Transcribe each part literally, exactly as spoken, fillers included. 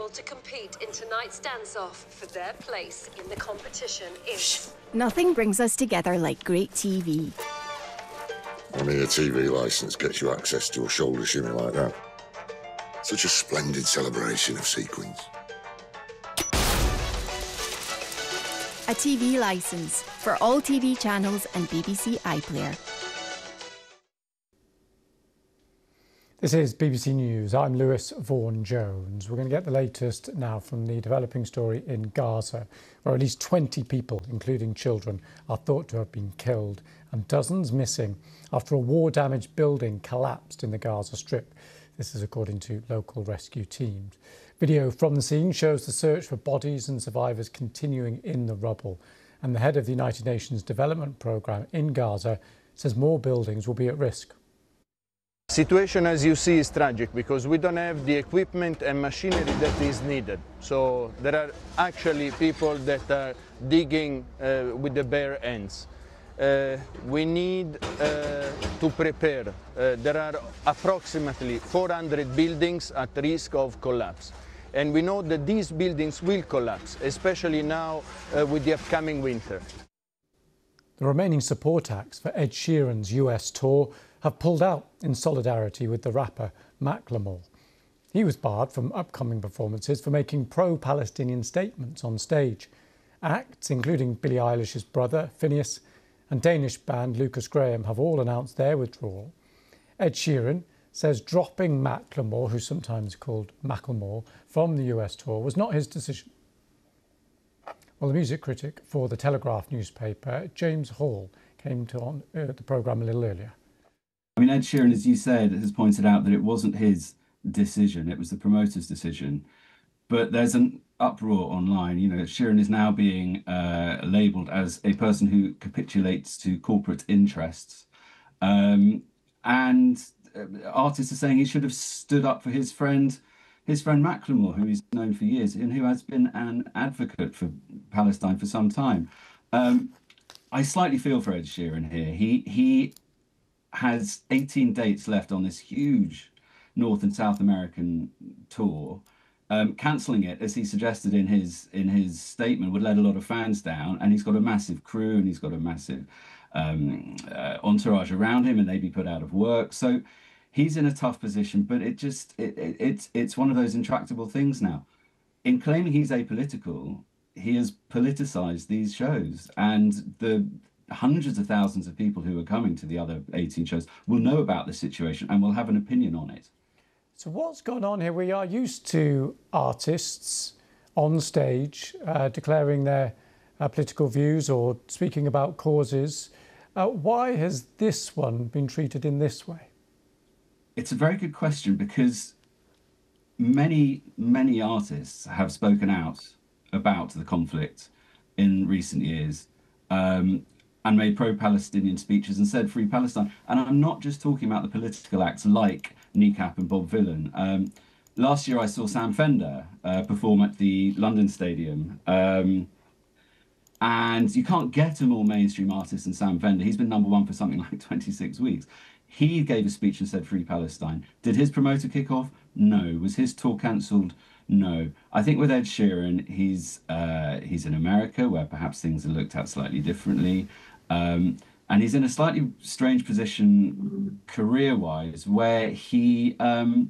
able to compete in tonight's dance-off for their place in the competition is... Nothing brings us together like great T V. Only a T V licence gets you access to a shoulder shimmy like that. Such a splendid celebration of sequins. A T V licence for all T V channels and B B C iPlayer. This is B B C News. I'm Lewis Vaughan-Jones. We're going to get the latest now from the developing story in Gaza, where at least twenty people, including children, are thought to have been killed and dozens missing after a war-damaged building collapsed in the Gaza Strip. This is according to local rescue teams. Video from the scene shows the search for bodies and survivors continuing in the rubble. And the head of the United Nations Development Programme in Gaza says more buildings will be at risk. Situation, as you see, is tragic because we don't have the equipment and machinery that is needed. So there are actually people that are digging uh, with the bare hands. Uh, we need uh, to prepare. Uh, there are approximately four hundred buildings at risk of collapse. And we know that these buildings will collapse, especially now uh, with the upcoming winter. The remaining support acts for Ed Sheeran's U S tour have pulled out in solidarity with the rapper Macklemore. He was barred from upcoming performances for making pro-Palestinian statements on stage. Acts, including Billie Eilish's brother, Phineas, and Danish band Lucas Graham have all announced their withdrawal. Ed Sheeran says dropping Macklemore, who's sometimes called Macklemore, from the U S tour was not his decision. Well, the music critic for the Telegraph newspaper, James Hall, came to on uh, the programme a little earlier. I mean, Ed Sheeran, as you said, has pointed out that it wasn't his decision, it was the promoter's decision. But there's an uproar online. You know, Sheeran is now being uh, labelled as a person who capitulates to corporate interests. Um, and artists are saying he should have stood up for his friend, his friend Macklemore, who he's known for years and who has been an advocate for Palestine for some time. Um, I slightly feel for Ed Sheeran here. He, he has eighteen dates left on this huge North and South American tour. Um, cancelling it, as he suggested in his in his statement, would let a lot of fans down. And he's got a massive crew and he's got a massive um, uh, entourage around him, and they'd be put out of work. So he's in a tough position. But it just it, it, it's it's one of those intractable things now. In claiming he's apolitical, he has politicised these shows, and the hundreds of thousands of people who are coming to the other eighteen shows will know about the situation and will have an opinion on it. So what's gone on here? We are used to artists on stage uh, declaring their uh, political views or speaking about causes. Uh, why has this one been treated in this way? It's a very good question, because many, many artists have spoken out about the conflict in recent years. Um, and made pro-Palestinian speeches and said free Palestine. And I'm not just talking about the political acts like Kneecap and Bob Vylan. Um, last year I saw Sam Fender uh, perform at the London Stadium. Um, and you can't get a more mainstream artist than Sam Fender. He's been number one for something like twenty-six weeks. He gave a speech and said free Palestine. Did his promoter kick off? No. Was his tour cancelled? No. I think with Ed Sheeran, he's, uh, he's in America, where perhaps things are looked at slightly differently. Um, and he's in a slightly strange position career-wise, where he, um,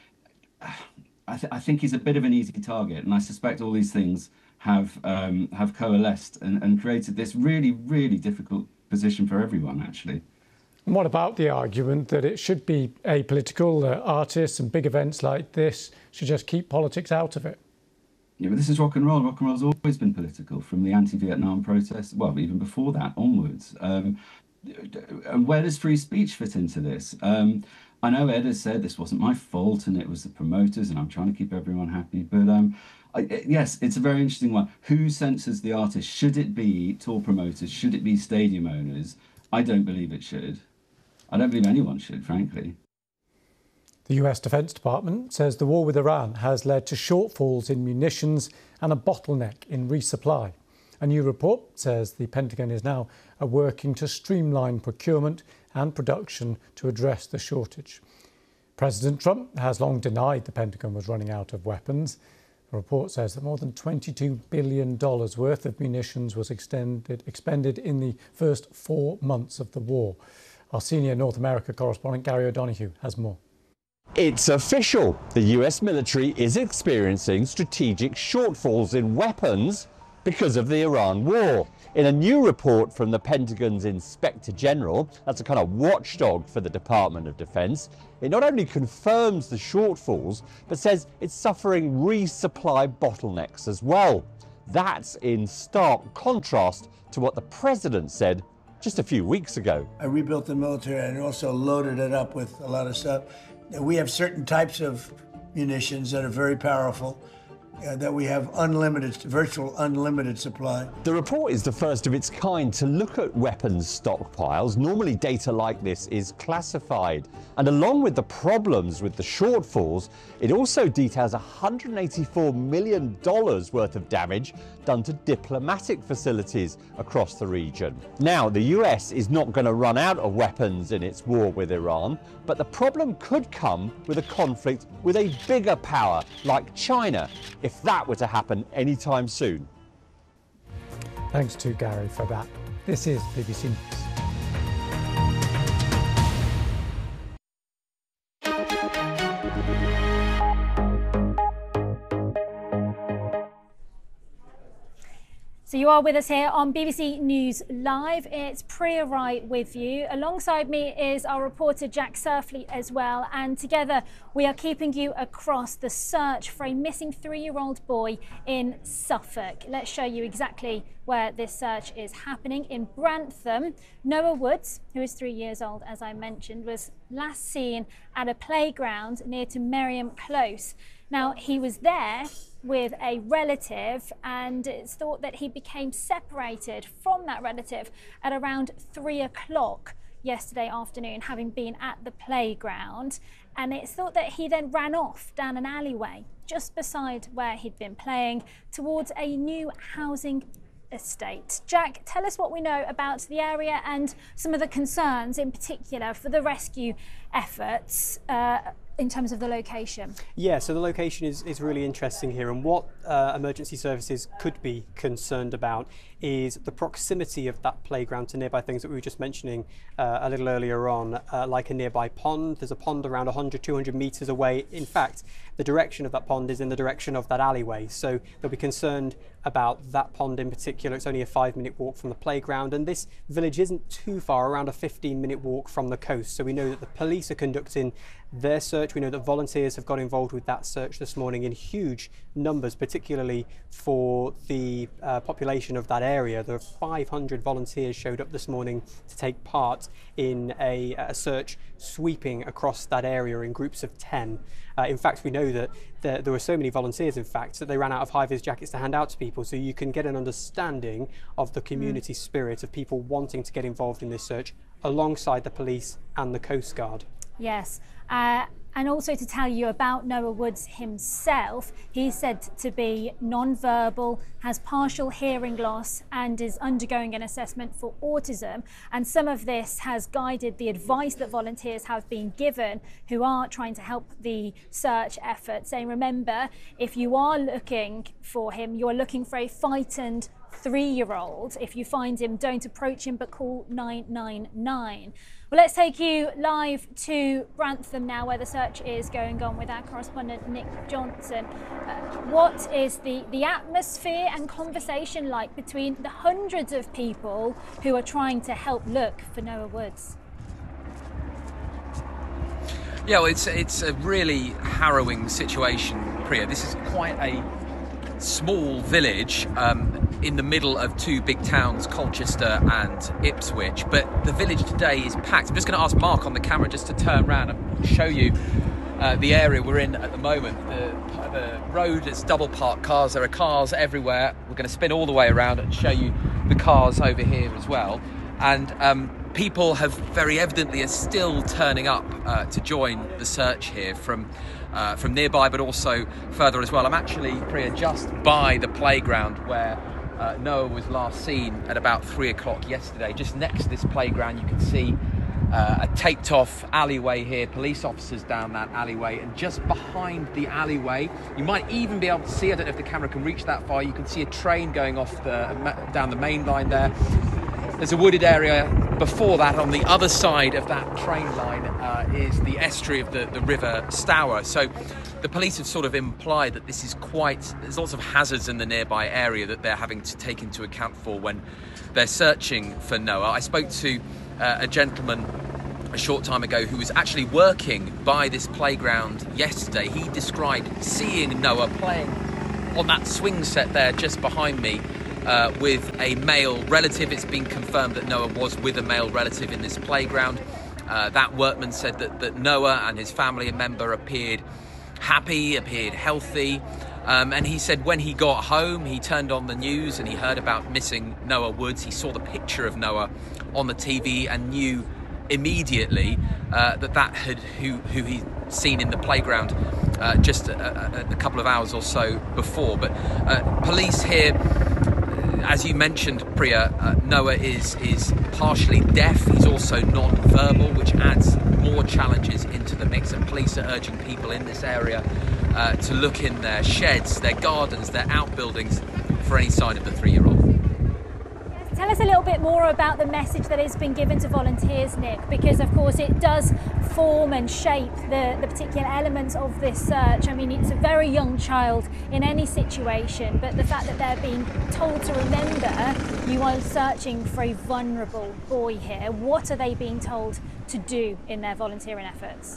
I, th I think he's a bit of an easy target, and I suspect all these things have um, have coalesced and, and created this really, really difficult position for everyone, actually. And what about the argument that it should be apolitical, that artists and big events like this should just keep politics out of it? Yeah, but this is rock and roll. Rock and roll's always been political, from the anti-Vietnam protests, well, even before that onwards. Um, where does free speech fit into this? Um, I know Ed has said this wasn't my fault and it was the promoters and I'm trying to keep everyone happy. But um, I, yes, it's a very interesting one. Who censors the artist? Should it be tour promoters? Should it be stadium owners? I don't believe it should. I don't believe anyone should, frankly. The U S Defence Department says the war with Iran has led to shortfalls in munitions and a bottleneck in resupply. A new report says the Pentagon is now working to streamline procurement and production to address the shortage. President Trump has long denied the Pentagon was running out of weapons. A report says that more than twenty-two billion dollars worth of munitions was extended, expended in the first four months of the war. Our senior North America correspondent Gary O'Donoghue has more. It's official. The U S military is experiencing strategic shortfalls in weapons because of the Iran war. In a new report from the Pentagon's Inspector General, that's a kind of watchdog for the Department of Defense, it not only confirms the shortfalls, but says it's suffering resupply bottlenecks as well. That's in stark contrast to what the president said just a few weeks ago. I rebuilt the military and also loaded it up with a lot of stuff. We have certain types of munitions that are very powerful, uh, that we have unlimited, virtual unlimited supply. The report is the first of its kind to look at weapons stockpiles. Normally data like this is classified. And along with the problems with the shortfalls, it also details one hundred eighty-four million dollars worth of damage done to diplomatic facilities across the region. Now, the U S is not going to run out of weapons in its war with Iran, but the problem could come with a conflict with a bigger power like China, if that were to happen anytime soon. Thanks to Gary for that. This is B B C News. So you are with us here on B B C News Live. It's Priya Wright with you. Alongside me is our reporter Jack Surfleet as well. And together we are keeping you across the search for a missing three-year-old boy in Suffolk. Let's show you exactly where this search is happening in Brantham. Noah Woods, who is three years old, as I mentioned, was last seen at a playground near to Merriam Close. Now, he was there with a relative, and it's thought that he became separated from that relative at around three o'clock yesterday afternoon, having been at the playground. And it's thought that he then ran off down an alleyway just beside where he'd been playing towards a new housing estate. Jack, tell us what we know about the area and some of the concerns in particular for the rescue efforts uh, in terms of the location. Yeah, so the location is, is really interesting here, and what uh, emergency services could be concerned about is the proximity of that playground to nearby things that we were just mentioning uh, a little earlier on, uh, like a nearby pond. There's a pond around one hundred, two hundred metres away. In fact, the direction of that pond is in the direction of that alleyway, so they'll be concerned about that pond in particular. It's only a five minute walk from the playground, and this village isn't too far, around a fifteen minute walk from the coast. So we know that the police are conducting their search. We know that volunteers have got involved with that search this morning in huge numbers, particularly for the uh, population of that area. There are five hundred volunteers showed up this morning to take part in a, a search sweeping across that area in groups of ten. Uh, in fact, we know that there, there were so many volunteers, in fact, that they ran out of high-vis jackets to hand out to people, so you can get an understanding of the community mm. spirit of people wanting to get involved in this search alongside the police and the Coast Guard. Yes, uh, and also to tell you about Noah Woods himself. He's said to be non-verbal, has partial hearing loss, and is undergoing an assessment for autism. And some of this has guided the advice that volunteers have been given who are trying to help the search effort, saying, remember, if you are looking for him, you're looking for a frightened three-year-old. If you find him, don't approach him, but call nine nine nine. Well, let's take you live to Brantham now, where the search is going on with our correspondent Nick Johnson. Uh, what is the, the atmosphere and conversation like between the hundreds of people who are trying to help look for Noah Woods? Yeah, well, it's, it's a really harrowing situation, Priya. This is quite a small village um, in the middle of two big towns, Colchester and Ipswich, but the village today is packed. I'm just going to ask Mark on the camera just to turn around and show you uh, the area we're in at the moment. The, the road is double parked cars, there are cars everywhere. We're going to spin all the way around and show you the cars over here as well. And um, people have very evidently are still turning up uh, to join the search here from Uh, from nearby, but also further as well. I'm actually, Priya, just by the playground where uh, Noah was last seen at about three o'clock yesterday. Just next to this playground, you can see uh, a taped off alleyway here, police officers down that alleyway, and just behind the alleyway, you might even be able to see, I don't know if the camera can reach that far, you can see a train going off the, down the main line there. There's a wooded area before that. On the other side of that train line uh, is the estuary of the, the River Stour. So the police have sort of implied that this is quite, there's lots of hazards in the nearby area that they're having to take into account for when they're searching for Noah. I spoke to uh, a gentleman a short time ago who was actually working by this playground yesterday. He described seeing Noah playing on that swing set there just behind me uh, with a male relative. It's been confirmed that Noah was with a male relative in this playground. Uh, that workman said that, that Noah and his family member appeared happy, appeared healthy. Um, and he said when he got home, he turned on the news and he heard about missing Noah Woods. He saw the picture of Noah on the T V and knew immediately uh, that that had who, who he'd seen in the playground uh, just a, a, a couple of hours or so before. But uh, police here, as you mentioned, Priya, uh, Noah is is partially deaf. He's also non-verbal, which adds more challenges into the mix. And police are urging people in this area uh, to look in their sheds, their gardens, their outbuildings for any sign of the three-year-old. Tell us a little bit more about the message that has been given to volunteers, Nick, because of course it does form and shape the, the particular elements of this search. I mean, it's a very young child in any situation, but the fact that they're being told to remember you are searching for a vulnerable boy here, what are they being told to do in their volunteering efforts?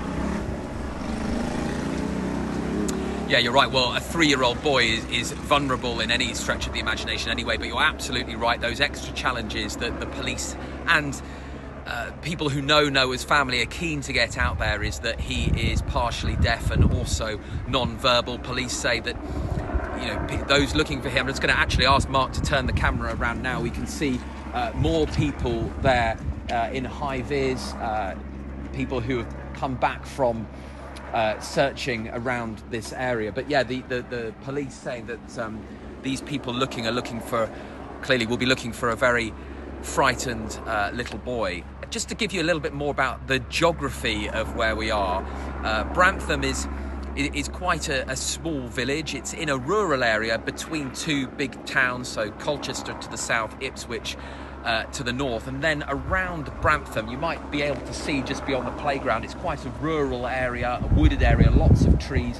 Yeah, you're right. Well, a three-year-old boy is, is vulnerable in any stretch of the imagination anyway, but you're absolutely right. Those extra challenges that the police and uh, people who know Noah's family are keen to get out there is that he is partially deaf and also non-verbal. Police say that, you know, those looking for him, I'm just going to actually ask Mark to turn the camera around now. We can see uh, more people there uh, in high-vis, uh, people who have come back from Uh, searching around this area. But yeah, the, the, the police saying that um, these people looking are looking for, clearly will be looking for a very frightened uh, little boy. Just to give you a little bit more about the geography of where we are, uh, Brantham is is quite a, a small village. It's in a rural area between two big towns, so Colchester to the south, Ipswich Uh, to the north, and then around Brantham you might be able to see just beyond the playground, it's quite a rural area, a wooded area, lots of trees.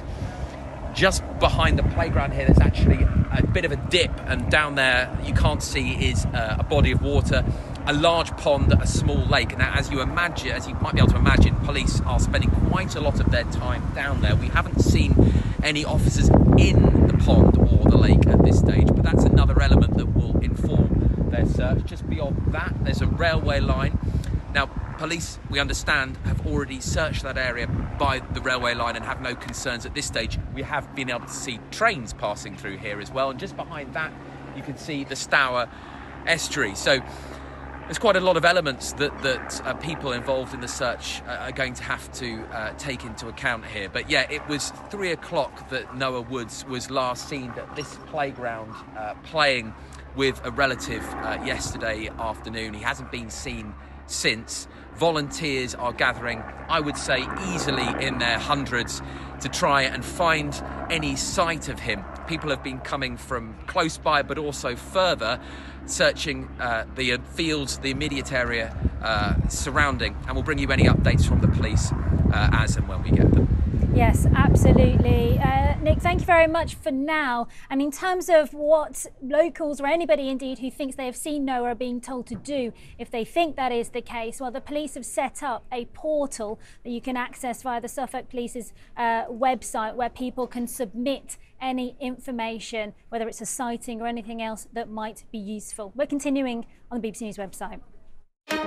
Just behind the playground here there's actually a bit of a dip, and down there you can't see is uh, a body of water, a large pond, a small lake. Now, as you imagine, as you might be able to imagine, police are spending quite a lot of their time down there. We haven't seen any officers in the pond or the lake at this stage, but that's another element that will inform their search. Just beyond that there's a railway line. Now, police, we understand, have already searched that area by the railway line and have no concerns at this stage. We have been able to see trains passing through here as well, and just behind that you can see the Stour estuary. So there's quite a lot of elements that, that uh, people involved in the search uh, are going to have to uh, take into account here. But yeah, it was three o'clock that Noah Woods was last seen at this playground uh, playing with a relative uh, yesterday afternoon. He hasn't been seen since. Volunteers are gathering, I would say easily in their hundreds, to try and find any sight of him. People have been coming from close by but also further, searching uh, the fields, the immediate area uh, surrounding, and we'll bring you any updates from the police uh, as and when we get them. Yes, absolutely. Uh, Nick, thank you very much for now. And in terms of what locals or anybody indeed who thinks they have seen Noah are being told to do, if they think that is the case, well, the police have set up a portal that you can access via the Suffolk Police's uh, website, where people can submit any information, whether it's a sighting or anything else that might be useful. We're continuing on the B B C News website.